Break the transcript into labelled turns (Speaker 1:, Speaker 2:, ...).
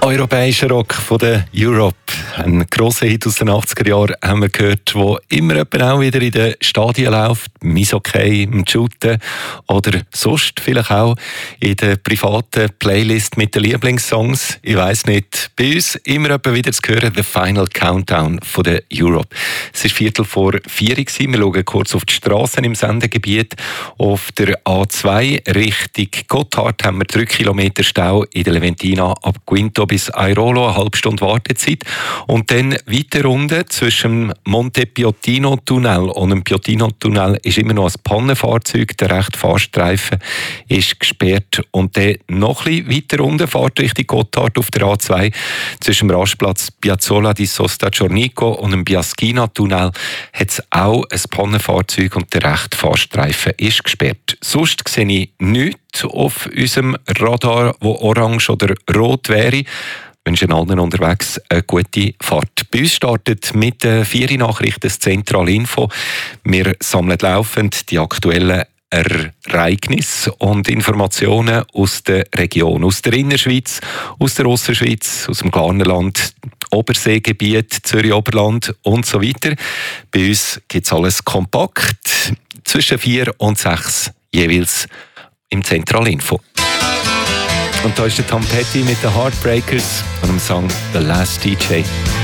Speaker 1: Europäischer Rock von der Europe. Ein grosser Hit aus den 80er Jahren haben wir gehört, der immer auch wieder in den Stadien läuft. Im Eishockey, im Shooten oder sonst vielleicht auch in der privaten Playlist mit den Lieblingssongs. Ich weiss nicht, bei uns immer wieder zu hören, «The Final Countdown» von der Europe. Es war 3:45 Uhr. Wir schauen kurz auf die Strassen im Sendegebiet. Auf der A2 Richtung Gotthard haben wir 3 Kilometer Stau in der Leventina ab Quinto bis Airolo, eine halbe Stunde Wartezeit. Und dann weiter runter zwischen Monte Piotino Tunnel und dem Piotino Tunnel ist immer noch ein Pannenfahrzeug. Der rechte Fahrstreifen ist gesperrt. Und dann noch ein bisschen weiter runter, Fahrt Richtung Gotthard auf der A2 zwischen dem Rastplatz Piazzola di Sosta Ciornico und dem Biaschina Tunnel hat es auch ein Pannenfahrzeug und der rechte Fahrstreifen ist gesperrt. Sonst sehe ich nichts auf unserem Radar, wo orange oder rot wäre. Ich wünsche allen unterwegs eine gute Fahrt. Bei uns startet mit den 4-Nachrichten das Zentrale Info. Wir sammeln laufend die aktuellen Ereignisse und Informationen aus der Region, aus der Innerschweiz, aus der Ausserschweiz, aus dem Glarnerland, Oberseegebiet, Zürich-Oberland und so weiter. Bei uns gibt es alles kompakt, zwischen 4 und 6 jeweils im Zentralinfo. Und da ist der Tom Petty mit den Heartbreakers und dem Song «The Last DJ».